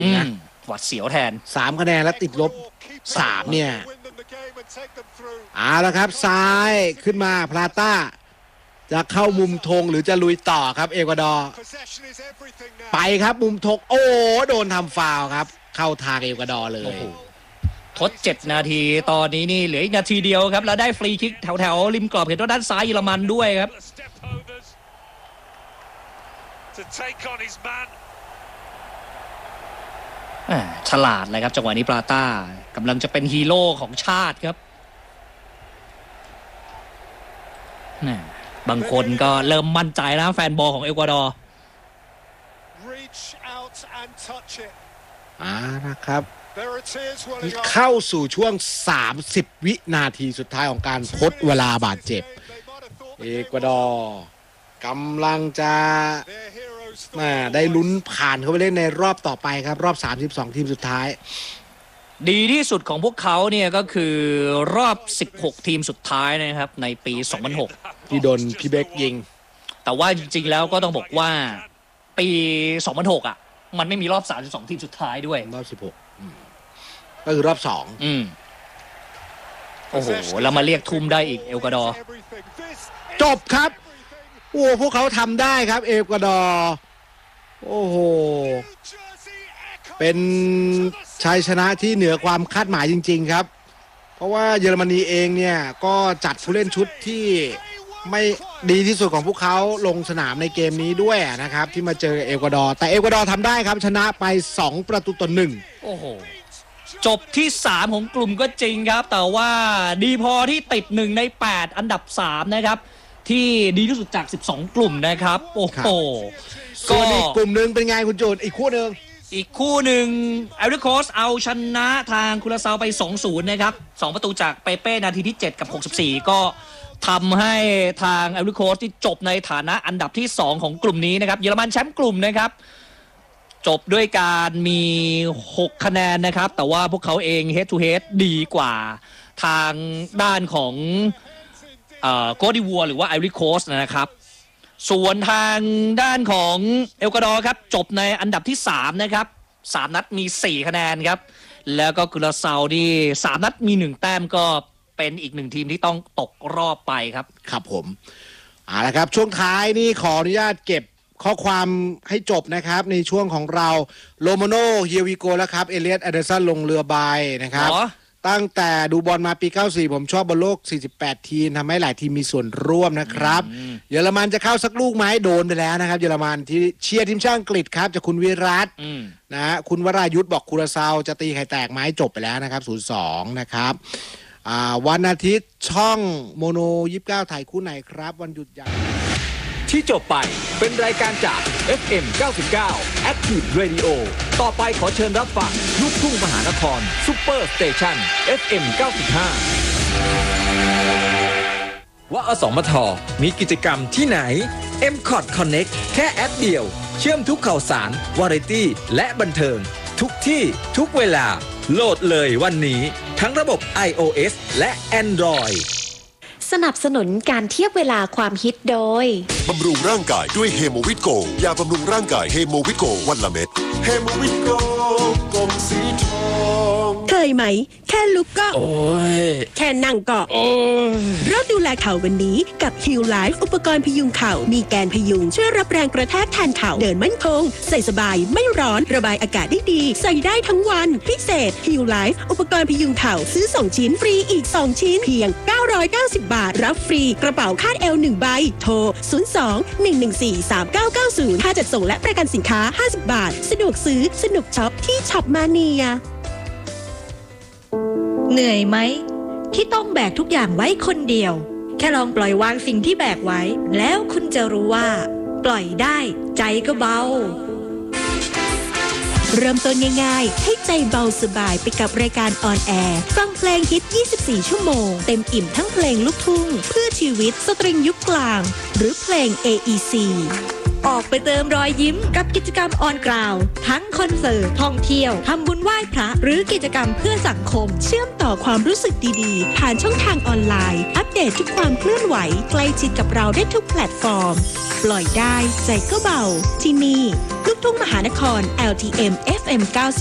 นะหวัดเสียวแทน 3 คะแนนแล้วติดลบ 3เนี่ยแล้วครับซ้ายขึ้นมาพลาต้าจะเข้ามุมธงหรือจะลุยต่อครับเอกวาดอร์ไปครับมุมธงโดนทำฟาวล์ครับเข้าทางเอกวาดอร์เลยทด7 นาทีตอนนี้นี่เหลืออีกนาทีเดียวครับแล้วได้ฟรีคิกแถวริมกรอบเขตโทษด้านซ้ายเยอรมันด้วยครับฉลาดเลยครับจังหวะนี้ปลาต้ากำลังจะเป็นฮีโร่ของชาติครับบางคนก็เริ่มมั่นใจแล้วแฟนบอลของเอกวาดอร์นะครับเข้าสู่ช่วง30 วินาทีสุดท้ายของการทดเวลาบาดเจ็บเอกวาดอร์กำลังจะได้ลุ้นผ่านเข้าไปเล่นในรอบต่อไปครับรอบ32 ทีมสุดท้ายดีที่สุดของพวกเขาเนี่ยก็คือรอบ16 ทีมสุดท้ายนะครับในปี2006 ที่โดนพี่เบคยิงแต่ว่าจริงๆแล้วก็ต้องบอกว่าปี2006มันไม่มีรอบ32 ทีมสุดท้ายด้วยรอบ16ก็คือรอบ2 โอ้โหแล้วมาเรียกทุ่มได้อีกเอกวาดอร์จบครับพวกเขาทำได้ครับเอกวาดอร์โอ้โหเป็นชัยชนะที่เหนือความคาดหมายจริงๆครับเพราะว่าเยอรมนีเองเนี่ยก็จัดผู้เล่นชุดที่ไม่ดีที่สุดของพวกเขาลงสนามในเกมนี้ด้วยนะครับที่มาเจอเอกวาดอร์แต่เอกวาดอร์ทำได้ครับชนะไป2-1 โอ้โหจบที่3ของกลุ่มก็จริงครับแต่ว่าดีพอที่ติด1ใน8อันดับ3นะครับที่ดีที่สุดจาก12 กลุ่มนะครับโอ้โหส่วนอีกกลุ่มนึงเป็นไงคุณโจนอีกคู่นึงไอริโคสเอาชนะทางคุราซาวไป 2-0 นะครับ2 ประตูจากเปเป้นาทีที่7กับ64ก็ทำให้ทางไอริโคสที่จบในฐานะอันดับที่2ของกลุ่มนี้นะครับเยอรมันแชมป์กลุ่มนะครับจบด้วยการมี6 คะแนนนะครับแต่ว่าพวกเขาเอง head to head ดีกว่าทางด้านของโกดิวัวหรือว่าไอริโคสนะครับส่วนทางด้านของเอกวาดอร์ครับจบในอันดับที่3นะครับ3 นัดมี4 คะแนนครับแล้วก็กุราซาวนี่3 นัดมี1 แต้มก็เป็นอีก1 ทีมที่ต้องตกรอบไปครับครับผมละครับช่วงท้ายนี่ขออนุญาตเก็บข้อความให้จบนะครับในช่วงของเราโลโมโนเฮียวิโกแล้วครับเอเลียต แอนเดอร์สันลงเรือใบนะครับตั้งแต่ดูบอลมาปี94ผมชอบบอลโลก48 ทีมทำให้หลายทีมมีส่วนร่วมนะครับเยอรมันจะเข้าสักลูกไหมโดนไปแล้วนะครับเยอรมันที่เชียร์ทีมชาติอังกฤษครับจากคุณวิรัตนะคุณวรายุทธบอกคุราซาวจะตีไข่แตกไหมจบไปแล้วนะครับ0-2นะครับวันอาทิตย์ช่องโมโน29ถ่ายคู่ไหนครับวันหยุดยาวที่จบไปเป็นรายการจาก FM 99 Active Radio ต่อไปขอเชิญรับฟังลูกทุ่งมหานครซุปเปอร์สเตชัน FM 95ว่าอสมทมีกิจกรรมที่ไหน MCOT Connect แค่แอปเดียวเชื่อมทุกข่าวสารวาไรตี้และบันเทิงทุกที่ทุกเวลาโหลดเลยวันนี้ทั้งระบบ iOS และ Android สนับสนุนการเทียบเวลาความฮิตโดยบำรุงร่างกายด้วยเฮโมวิตโกยาบำรุงร่างกายเฮโมวิตโกวันละเม็ดเฮโมวิตโกกลมสีทองเคยไหมแค่ลุกก็โอ้ยแค่นั่งก็โอ้ยเริ่มดูแลเข่าวันนี้กับฮิลไลฟ์อุปกรณ์พยุงเข่ามีแกนพยุงช่วยรับแรงกระแทกแทนเข่าเดินมั่นคงใส่สบายไม่ร้อนระบายอากาศได้ดีใส่ได้ทั้งวันพิเศษฮิลไลฟ์อุปกรณ์พยุงเข่าซื้อ2 ชิ้นฟรีอีก2 ชิ้นเพียง990 บาทรับฟรีกระเป๋าคาดเอว1 ใบโทร02-114-3990ค่าจัดส่งและประกันสินค้า50 บาทสะดวกซื้อสนุกช็อปที่ช็อปมาเนียเหนื่อยไหมที่ต้องแบกทุกอย่างไว้คนเดียวแค่ลองปล่อยวางสิ่งที่แบกไว้แล้วคุณจะรู้ว่าปล่อยได้ใจก็เบาเริ่มต้นง่ายๆให้ใจเบาสบายไปกับรายการออนแอร์ฟังเพลงฮิต24 ชั่วโมงเต็มอิ่มทั้งเพลงลูกทุ่งเพื่อชีวิตสตริงยุคกลางหรือเพลง AEC ออกไปเติมรอยยิ้มกับกิจกรรมออนกราวทั้งคอนเสิร์ตท่องเที่ยวทำบุญไหว้พระหรือกิจกรรมเพื่อสังคมเชื่อมต่อความรู้สึกดีๆผ่านช่องทางออนไลน์อัปเดตทุกความเคลื่อนไหวใกล้ชิดกับเราได้ทุกแพลตฟอร์มปล่อยได้ใจก็เบาที่นี่ลูกทุ่งมหานคร LTM FM 90